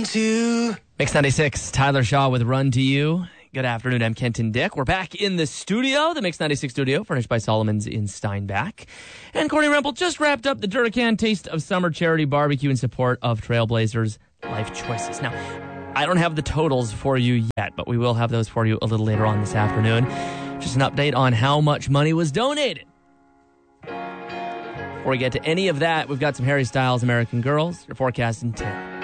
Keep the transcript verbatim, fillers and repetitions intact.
to. Mix ninety-six, Tyler Shaw with Run to You. Good afternoon, I'm Kenton Dick. We're back in the studio, the Mix ninety-six studio, furnished by Solomon's in Steinbach. And Courtney Rempel just wrapped up the Duracan Taste of Summer charity barbecue in support of Trailblazers Life Choices. Now, I don't have the totals for you yet, but we will have those for you a little later on this afternoon. Just an update on how much money was donated. Before we get to any of that, we've got some Harry Styles, American Girls, your forecast in ten.